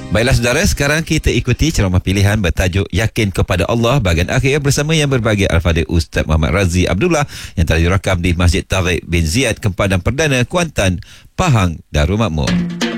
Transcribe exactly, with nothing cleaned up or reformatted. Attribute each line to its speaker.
Speaker 1: Baiklah saudara, sekarang kita ikuti ceramah pilihan bertajuk Yakin Kepada Allah bahagian akhir bersama yang berbahagia Al-Fadhil Ustaz Muhammad Razzi Abdullah yang telah dirakam di Masjid Tariq bin Ziyad, Kempadan Perdana, Kuantan, Pahang, Darul Makmur.